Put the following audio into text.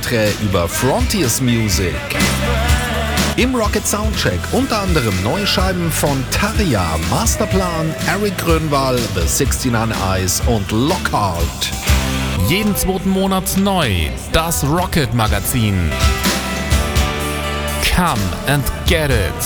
Porträt über Frontiers Music. Im Rocket Soundcheck unter anderem neue Scheiben von Tarja, Masterplan, Eric Grönwall, The 69 Eyes und Lockhart. Jeden zweiten Monat neu, das Rocket Magazin. Come and get it.